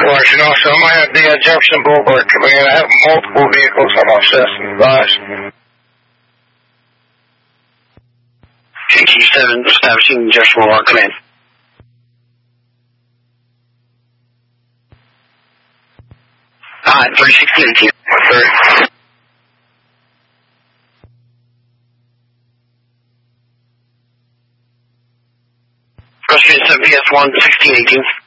course, you know, so I might have the Jefferson Boulevard coming in. I have multiple vehicles on my system device. KQ7 establishing Jefferson Boulevard, come in. Alright, 316. 130. Cross 7PS 1, 1618.